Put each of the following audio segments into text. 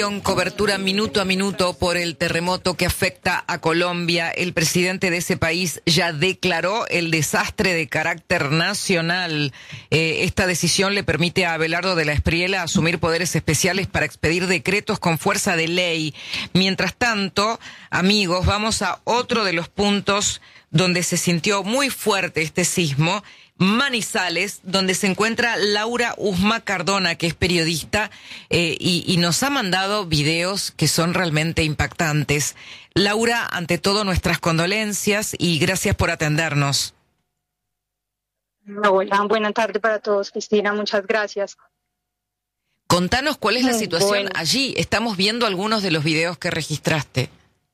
Cobertura minuto a minuto por el terremoto que afecta a Colombia. El presidente de ese país ya declaró el desastre de carácter nacional. Esta decisión le permite a Abelardo de la Espriella asumir poderes especiales para expedir decretos con fuerza de ley. Mientras tanto, amigos, vamos a otro de los puntos donde se sintió muy fuerte este sismo. Manizales, donde se encuentra Laura Usma Cardona, que es periodista, y nos ha mandado videos que son realmente impactantes. Laura, ante todo, nuestras condolencias y gracias por atendernos. Hola, buena tarde para todos, Cristina, muchas gracias. Contanos cuál es la situación Bueno. allí. Estamos viendo algunos de los videos que registraste.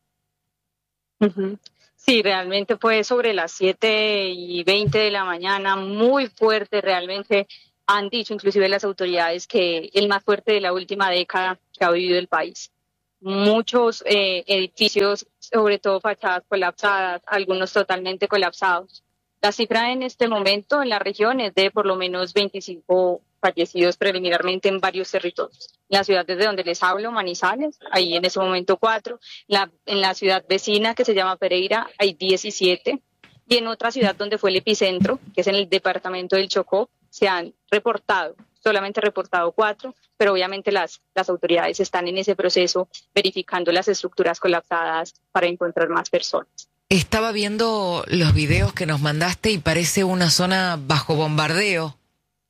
Ujú. Sí, realmente fue sobre las 7:20 de la mañana, muy fuerte, realmente han dicho inclusive las autoridades que el más fuerte de la última década que ha vivido el país. Muchos edificios, sobre todo fachadas colapsadas, algunos totalmente colapsados. La cifra en este momento en la región es de por lo menos 25 fallecidos preliminarmente en varios territorios. La ciudad desde donde les hablo, Manizales, hay en ese momento 4. En la ciudad vecina que se llama Pereira hay 17. Y en otra ciudad donde fue el epicentro, que es en el departamento del Chocó, se han solamente reportado 4, pero obviamente las autoridades están en ese proceso verificando las estructuras colapsadas para encontrar más personas. Estaba viendo los videos que nos mandaste y parece una zona bajo bombardeo.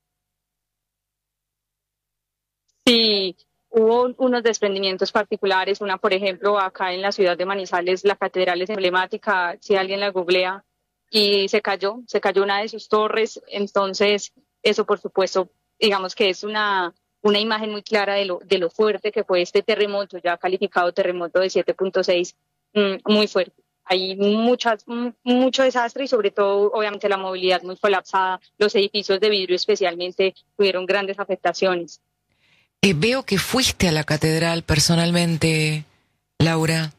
Sí, hubo unos desprendimientos particulares. Una, por ejemplo, acá en la ciudad de Manizales, la catedral es emblemática, si alguien la googlea, y se cayó una de sus torres. Entonces, eso, por supuesto, digamos que es una imagen muy clara de lo fuerte que fue este terremoto, ya calificado terremoto de 7.6, muy fuerte. Hay mucho desastre y sobre todo, obviamente, la movilidad muy colapsada. Los edificios de vidrio especialmente tuvieron grandes afectaciones. Veo que fuiste a la catedral personalmente, Laura.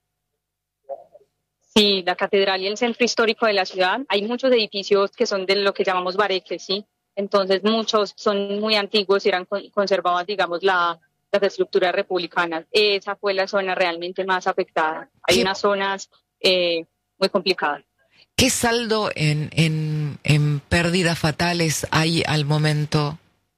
Sí, la catedral y el centro histórico de la ciudad. Hay muchos edificios que son de lo que llamamos bareques, ¿sí? Entonces muchos son muy antiguos y eran conservadas, digamos, las estructuras republicanas. Esa fue la zona realmente más afectada. Hay unas zonas muy complicadas. ¿Qué saldo en pérdidas fatales hay al momento?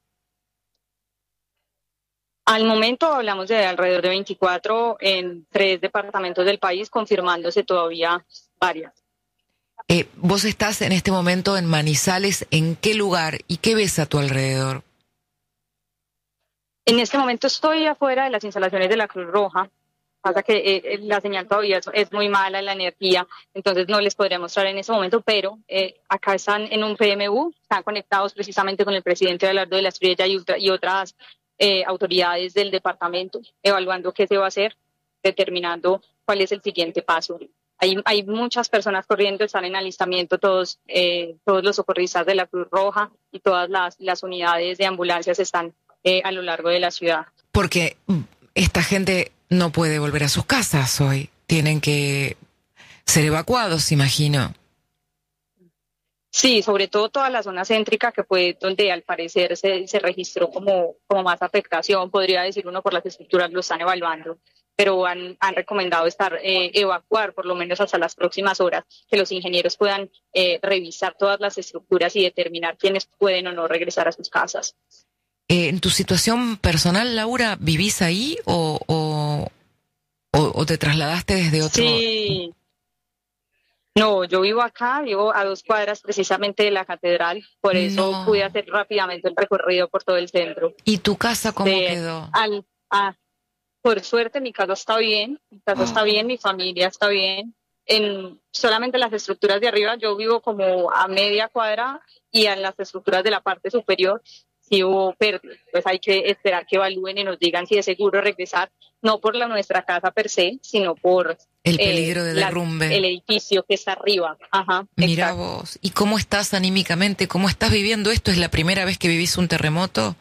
Al momento hablamos de alrededor de 24 en 3 departamentos del país, confirmándose todavía varias. Vos estás en este momento en Manizales, ¿en qué lugar y qué ves a tu alrededor? En este momento estoy afuera de las instalaciones de la Cruz Roja. Pasa que la señal todavía es muy mala, la energía, entonces no les podría mostrar en ese momento, pero acá están en un PMU, están conectados precisamente con el presidente Abelardo de la Espriella y otras autoridades del departamento, evaluando qué se va a hacer, determinando cuál es el siguiente paso. Hay muchas personas corriendo, están en alistamiento todos los socorristas de la Cruz Roja y todas las unidades de ambulancias están a lo largo de la ciudad. Porque esta gente no puede volver a sus casas hoy. Tienen que ser evacuados, imagino. Sí, sobre todo toda la zona céntrica, que fue donde al parecer se registró como más afectación, podría decir uno, por las estructuras, lo están evaluando, pero han recomendado evacuar por lo menos hasta las próximas horas, que los ingenieros puedan revisar todas las estructuras y determinar quiénes pueden o no regresar a sus casas. En tu situación personal, Laura, ¿vivís ahí o te trasladaste desde otro? Sí. No, yo vivo acá, vivo a 2 cuadras precisamente de la catedral, por eso pude hacer rápidamente el recorrido por todo el centro. ¿Y tu casa cómo quedó? Por suerte mi casa está bien, está bien, mi familia está bien. Solamente las estructuras de arriba, yo vivo como a media cuadra y en las estructuras de la parte superior sí hubo pérdidas. Pues hay que esperar que evalúen y nos digan si es seguro regresar, no por nuestra casa per se, sino por el peligro de derrumbe. El edificio que está arriba. Ajá, mira exacto. Vos, ¿y cómo estás anímicamente? ¿Cómo estás viviendo esto? ¿Es la primera vez que vivís un terremoto?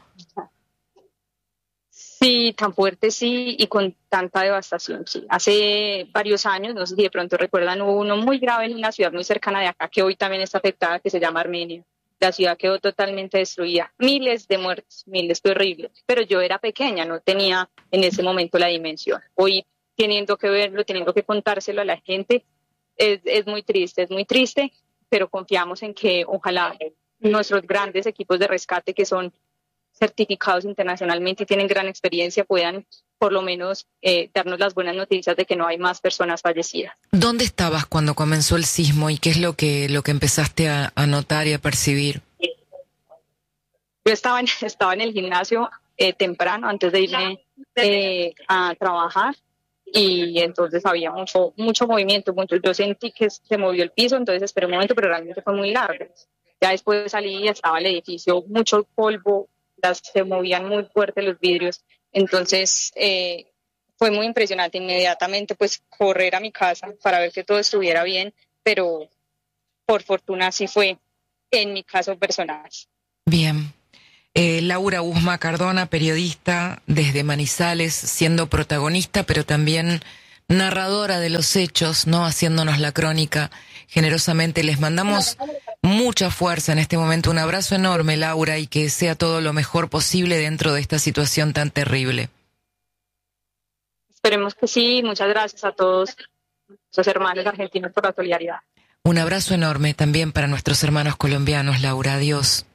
Sí, tan fuerte sí, y con tanta devastación, sí. Hace varios años, no sé si de pronto recuerdan, hubo uno muy grave en una ciudad muy cercana de acá, que hoy también está afectada, que se llama Armenia. la ciudad quedó totalmente destruida, miles de muertos, miles, fue horrible, pero yo era pequeña, no tenía en ese momento la dimensión. Hoy teniendo que verlo, teniendo que contárselo a la gente, es muy triste, pero confiamos en que ojalá nuestros grandes equipos de rescate que son certificados internacionalmente y tienen gran experiencia puedan por lo menos darnos las buenas noticias de que no hay más personas fallecidas. ¿Dónde estabas cuando comenzó el sismo y qué es lo que empezaste a notar y a percibir? Yo estaba en el gimnasio temprano antes de irme a trabajar y entonces había mucho movimiento, yo sentí que se movió el piso, entonces esperé un momento, pero realmente fue muy largo. Ya después salí y estaba el edificio, mucho polvo, se movían muy fuerte los vidrios, entonces fue muy impresionante. Inmediatamente pues correr a mi casa para ver que todo estuviera bien, pero por fortuna sí fue en mi caso personal. Bien. Laura Guzmán Cardona, periodista desde Manizales, siendo protagonista, pero también narradora de los hechos, ¿no? Haciéndonos la crónica generosamente. Les mandamos mucha fuerza en este momento. Un abrazo enorme, Laura, y que sea todo lo mejor posible dentro de esta situación tan terrible. Esperemos que sí. Muchas gracias a todos los hermanos argentinos por la solidaridad. Un abrazo enorme también para nuestros hermanos colombianos, Laura. Adiós.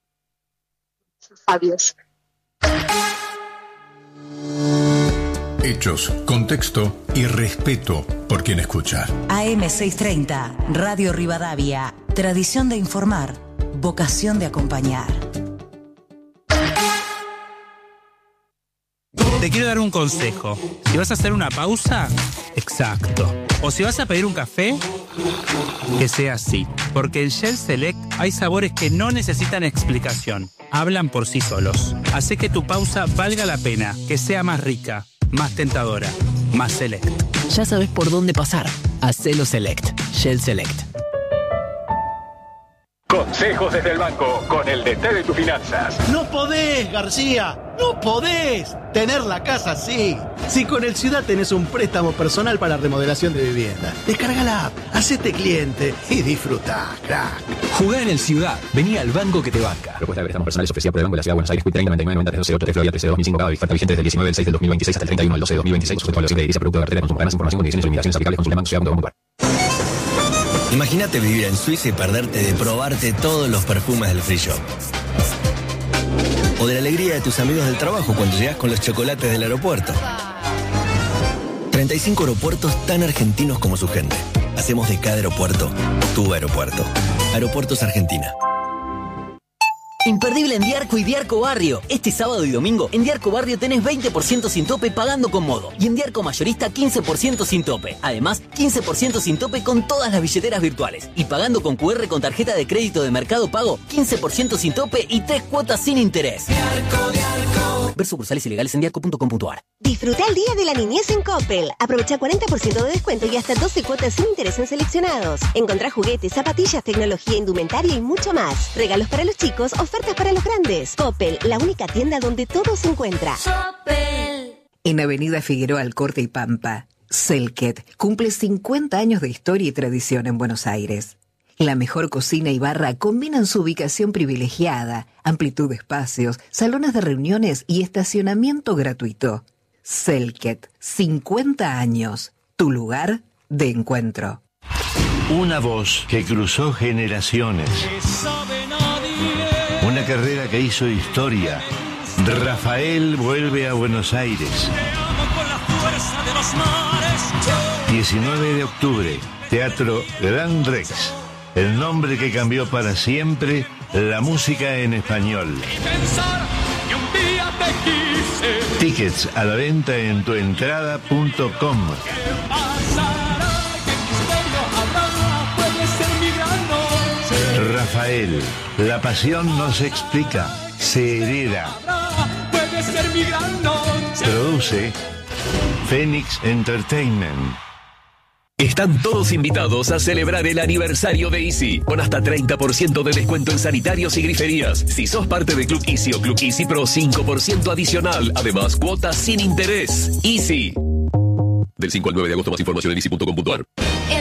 Adiós. Hechos, contexto y respeto por quien escucha. AM630, Radio Rivadavia. Tradición de informar, vocación de acompañar. Te quiero dar un consejo. Si vas a hacer una pausa, exacto. O si vas a pedir un café, que sea así. Porque en Shell Select hay sabores que no necesitan explicación. Hablan por sí solos. Hace que tu pausa valga la pena, que sea más rica, más tentadora, más select. Ya sabes por dónde pasar. Hacelo Select. Shell Select. Consejos desde el banco con el DT de tus finanzas. No podés, García. No podés tener la casa así. Si con el Ciudad tenés un préstamo personal para remodelación de vivienda, descarga la app, hacete cliente y disfrutá, crack. Jugá en el Ciudad. Vení al banco que te banca. Propuesta de préstamos personales ofrecida por el Banco de la Ciudad de Buenos Aires. 30 99 90 328 3 13 2005. Cada oferta vigente desde el 19 del 6 del 2026 hasta el 31 del 12 de 2026. Sujeto a evaluación de edilicia, producto de cartera de consumo. Más información, condiciones y limitaciones aplicables. Consulta banco.ciudad.gov.ar. Imagínate vivir en Suiza y perderte de probarte todos los perfumes del free shop. O de la alegría de tus amigos del trabajo cuando llegas con los chocolates del aeropuerto. 35 aeropuertos tan argentinos como su gente. Hacemos de cada aeropuerto tu aeropuerto. Aeropuertos Argentina. Imperdible en Diarco y Diarco Barrio. Este sábado y domingo en Diarco Barrio tenés 20% sin tope pagando con Modo. Y en Diarco Mayorista 15% sin tope. Además, 15% sin tope con todas las billeteras virtuales. Y pagando con QR con tarjeta de crédito de Mercado Pago, 15% sin tope y 3 cuotas sin interés. Diarco. Ver sucursales ilegales en diarco.com.ar. Disfruta el Día de la Niñez en Coppel. Aprovecha 40% de descuento y hasta 12 cuotas sin interés en seleccionados. Encontrá juguetes, zapatillas, tecnología, indumentaria y mucho más. Regalos para los chicos, ofertas para los grandes. Coppel, la única tienda donde todo se encuentra. Coppel. En Avenida Figueroa Alcorte y Pampa, Selket cumple 50 años de historia y tradición en Buenos Aires. La mejor cocina y barra combinan su ubicación privilegiada, amplitud de espacios, salones de reuniones y estacionamiento gratuito. Selket, 50 años, tu lugar de encuentro. Una voz que cruzó generaciones. Una carrera que hizo historia. Rafael vuelve a Buenos Aires. 19 de octubre, Teatro Gran Rex. El nombre que cambió para siempre la música en español. Tickets a la venta en tuentrada.com. Rafael, la pasión no se explica, se hereda. Produce Phoenix Entertainment. Están todos invitados a celebrar el aniversario de Easy, con hasta 30% de descuento en sanitarios y griferías. Si sos parte de Club Easy o Club Easy Pro, 5% adicional. Además, cuotas sin interés. Easy. Del 5 al 9 de agosto, más información en easy.com.ar.